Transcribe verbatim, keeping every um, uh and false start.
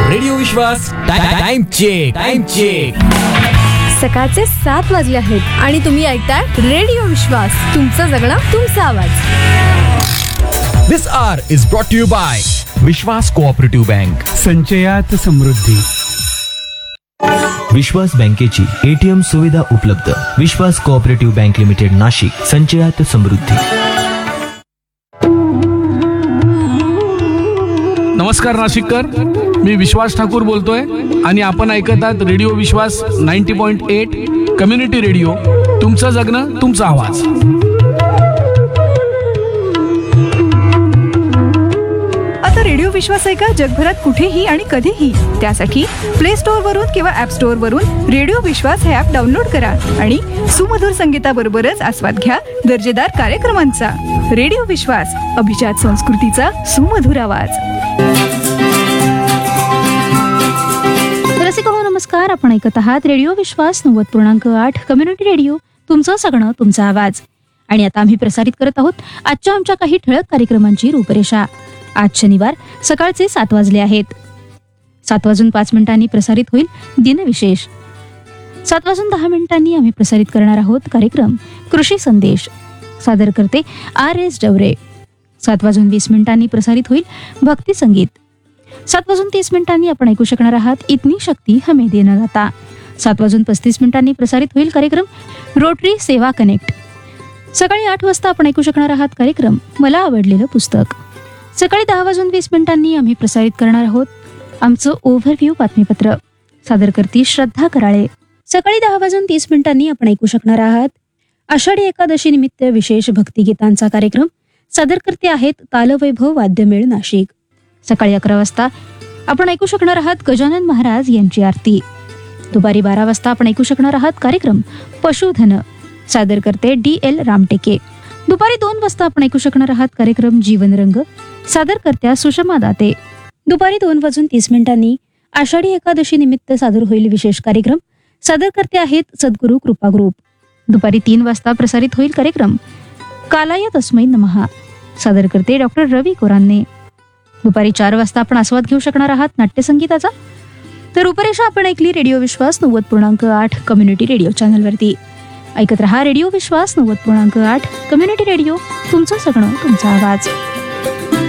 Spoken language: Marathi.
रेडिओ विश्वास टाइम चेक टाइम चेक. सकाळचे सात वाजले आहेत आणि तुम्ही ऐकताय रेडिओ विश्वास, तुमचं जगणं तुमचा आवाज. This hour is brought to you by Vishwas cooperative bank. संचयात समृद्धी. विश्वास बँकेची एटीएम सुविधा उपलब्ध. विश्वास कोऑपरेटिव्ह बँक लिमिटेड नाशिक. संचयात समृद्धी. नमस्कार नाशिककर, मी विश्वास ठाकूर बोलतोय आणि आपण ऐकत आहात रेडिओ विश्वास ninety point eight community radio, तुमचं जगणं तुमचा आवाज. आता रेडिओ विश्वास ऐका जगभरात कुठेही आणि कधीही. त्यासाठी प्ले स्टोअर वरून किंवा ऍप स्टोअर वरून रेडिओ विश्वास हे ऍप डाउनलोड करा आणि सुमधुर संगीताबरोबरच आस्वाद घ्या दर्जेदार कार्यक्रमांचा. रेडिओ विश्वास, अभिजात संस्कृतीचा सुमधुर आवाज. रसिक हो, नमस्कार. आपण ऐकत आहात रेडिओ विश्वास नव्वद पूर्णांक आठ कम्युनिटी रेडिओ, तुमचं सगळं तुमचा आवाज. आणि आता आम्ही प्रसारित करत आहोत आजच्या आमच्या काही ठळक कार्यक्रमांची रूपरेषा. आज शनिवार सकाळचे सात वाजले आहेत. सात वाजून पाच मिनिटांनी प्रसारित होईल दिनविशेष. सात वाजून दहा मिनिटांनी आम्ही प्रसारित करणार आहोत कार्यक्रम कृषी संदेश. सादर करते आर एस डवरे. सात वाजून वीस मिनिटांनी प्रसारित होईल भक्ती संगीत. सात वाजून तीस मिनिटांनी आपण ऐकू शकणार आहात इतनी शक्ती हमें देना जाता. सात वाजून पस्तीस मिनिटांनी प्रसारित होईल कार्यक्रम रोटरी सेवा कनेक्ट. सकाळी आठ वाजता आपण ऐकू शकणार आहात कार्यक्रम मला आवडलेलं पुस्तक. सकाळी दहा वाजून वीस मिनिटांनी आम्ही प्रसारित करणार आहोत आमचं ओव्हरव्ह्यू बातमीपत्र. सादर करती श्रद्धा कराळे. सकाळी दहा वाजून तीस मिनिटांनी आपण ऐकू शकणार आहात आषाढी एकादशी निमित्त विशेष भक्तिगीतांचा कार्यक्रम. सादर करते आहेत तालवैभव वाद्यमेळ नाशिक. सकाळी अकरा वाजता आपण ऐकू शकणार आहात गजानन महाराज यांची आरती. दुपारी बारा वाजता आपण ऐकू शकणार आहात कार्यक्रम पशुधन. सादर करते डी एल रामटेके. दुपारी दोन वाजता आपण ऐकू शकणार आहात कार्यक्रम जीवनरंग. सादर करत्या सुषमा दाते. दुपारी दोन वाजून तीस मिनिटांनी आषाढी एकादशी निमित्त सादर होईल विशेष कार्यक्रम. सादर करते आहेत सद्गुरू कृपा ग्रुप. दुपारी तीन वाजता प्रसारित होईल कार्यक्रम कालाय तस्मै नमः. सादर करते डॉक्टर रवी कोरांने. दुपारी चार वाजता आपण आस्वाद घेऊ शकणार आहात नाट्यसंगीताचा. तर रूपरेषा आपण ऐकली रेडिओ विश्वास नव्वद पूर्णांक आठ कम्युनिटी रेडिओ चॅनलवरती. ऐकत रहा रेडिओ विश्वास नव्वद पूर्णांक आठ कम्युनिटी रेडिओ, तुमचं सगळं तुमचा आवाज.